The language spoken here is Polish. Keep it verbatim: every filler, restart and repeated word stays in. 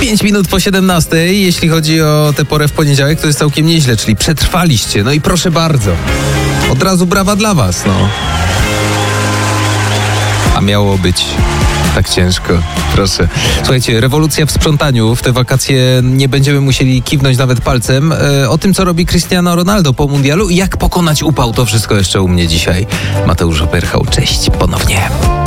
pięć minut po siedemnastej, jeśli chodzi o tę porę w poniedziałek, to jest całkiem nieźle, czyli przetrwaliście. No i proszę bardzo, od razu brawa dla was, no. A miało być tak ciężko, proszę. Słuchajcie, rewolucja w sprzątaniu. W te wakacje nie będziemy musieli kiwnąć nawet palcem. E, o tym, co robi Cristiano Ronaldo po mundialu i jak pokonać upał, to wszystko jeszcze u mnie dzisiaj. Mateusz Operchał, cześć ponownie.